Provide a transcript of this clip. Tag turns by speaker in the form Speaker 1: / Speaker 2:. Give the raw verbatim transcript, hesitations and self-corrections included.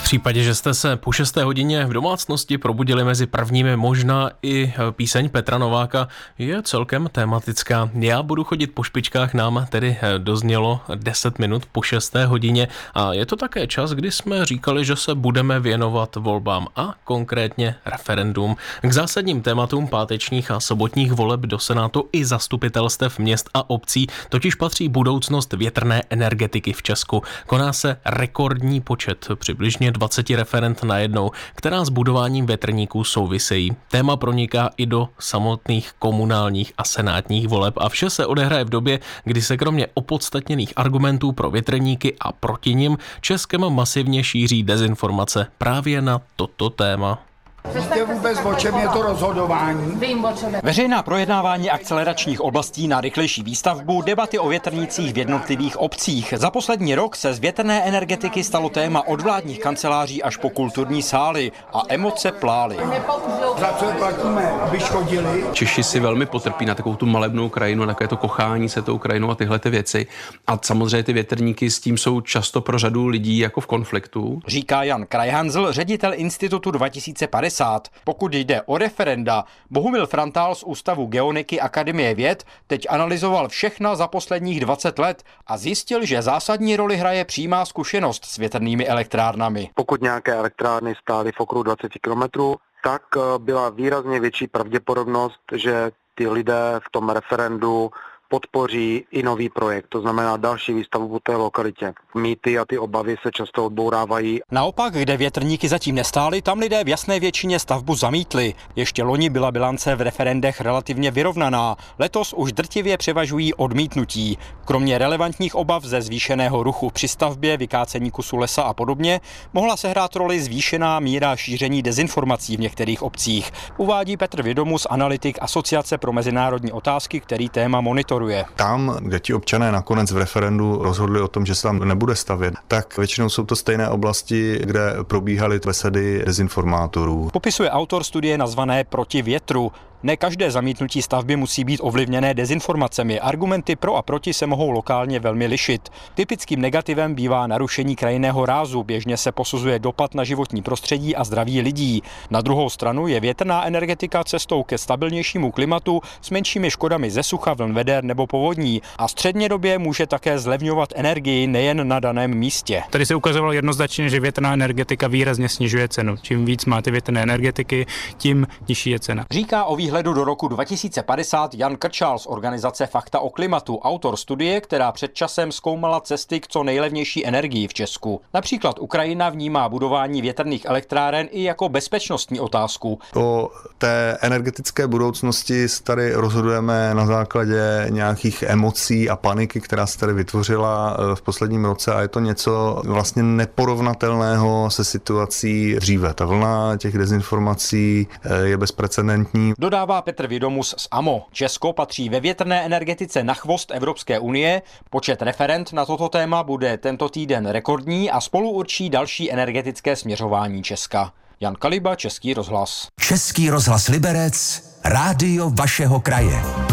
Speaker 1: případě, že jste se po šesté hodině v domácnosti probudili mezi prvními, možná i píseň Petra Nováka je celkem tematická. Já budu chodit po špičkách, nám tedy doznělo deset minut po šesté hodině a je to také čas, kdy jsme říkali, že se budeme věnovat volbám a konkrétně referendum. K zásadním tématům pátečních a sobotních voleb do Senátu i zastupitelstev měst a obcí totiž patří budoucnost větrné energetiky v Česku. Koná se rekordní počet, přibližně dvacet referend najednou, která s budováním větrníků souvisejí. Téma proniká i do samotných komunálních a senátních voleb a vše se odehraje v době, kdy se kromě opodstatněných argumentů pro větrníky a proti nim Českem masivně šíří dezinformace právě na toto téma.
Speaker 2: Víte vůbec, o čem je to rozhodování?
Speaker 3: Veřejná projednávání akceleračních oblastí na rychlejší výstavbu, debaty o větrnících v jednotlivých obcích. Za poslední rok se z větrné energetiky stalo téma od vládních kanceláří až po kulturní sály a emoce plály.
Speaker 2: Za co je platíme, aby škodili?
Speaker 4: Češi si velmi potrpí na takovou tu malebnou krajinu, takové to kochání se tou krajinou a tyhle ty věci. A samozřejmě ty větrníky s tím jsou často pro řadu lidí jako v konfliktu.
Speaker 3: Říká Jan Krajhanzl, ředitel Institutu dva tisíce padesát. Pokud jde o referenda, Bohumil Frantál z Ústavu geoniky Akademie věd teď analyzoval všechna za posledních dvacet let a zjistil, že zásadní roli hraje přímá zkušenost s větrnými elektrárnami.
Speaker 5: Pokud nějaké elektrárny stály v okruhu dvacet kilometrů, tak byla výrazně větší pravděpodobnost, že ty lidé v tom referendu podpoří i nový projekt, to znamená další výstavbu po té lokalitě. Mýty a ty obavy se často odbourávají.
Speaker 3: Naopak, kde větrníky zatím nestály, tam lidé v jasné většině stavbu zamítli. Ještě loni byla bilance v referendech relativně vyrovnaná. Letos už drtivě převažují odmítnutí. Kromě relevantních obav ze zvýšeného ruchu při stavbě, vykácení kusu lesa a podobně, mohla sehrát roli zvýšená míra šíření dezinformací v některých obcích. Uvádí Petr Vědomus, analytik Asociace pro mezinárodní otázky, který téma monitoruje.
Speaker 6: Tam, kde ti občané nakonec v referendu rozhodli o tom, že se tam nebude stavět, tak většinou jsou to stejné oblasti, kde probíhaly besedy dezinformátorů.
Speaker 3: Popisuje autor studie nazvané Proti větru. Ne každé zamítnutí stavby musí být ovlivněné dezinformacemi. Argumenty pro a proti se mohou lokálně velmi lišit. Typickým negativem bývá narušení krajinného rázu. Běžně se posuzuje dopad na životní prostředí a zdraví lidí. Na druhou stranu je větrná energetika cestou ke stabilnějšímu klimatu s menšími škodami ze sucha, vln veder nebo povodní. A střednědobě může také zlevňovat energii nejen na daném místě.
Speaker 7: Tady se ukazovalo jednoznačně, že větrná energetika výrazně snižuje cenu. Čím víc máte větrné energetiky, tím nižší je cena.
Speaker 3: Říká o výhledu do roku dva tisíce padesát Jan Krčál z organizace Fakta o klimatu, autor studie, která před časem zkoumala cesty k co nejlevnější energii v Česku. Například Ukrajina vnímá budování větrných elektráren i jako bezpečnostní otázku.
Speaker 6: O té energetické budoucnosti tady rozhodujeme na základě nějakých emocí a paniky, která se tady vytvořila v posledním roce a je to něco vlastně neporovnatelného se situací dříve. Ta vlna těch dezinformací je bezprecedentní.
Speaker 3: Dodává Petr Vědomus z A M O. Česko patří ve větrné energetice na chvost Evropské unie. Počet referend na toto téma bude tento týden rekordní a spolu určí další energetické směřování Česka. Jan Kaliba, Český rozhlas.
Speaker 8: Český rozhlas Liberec, rádio vašeho kraje.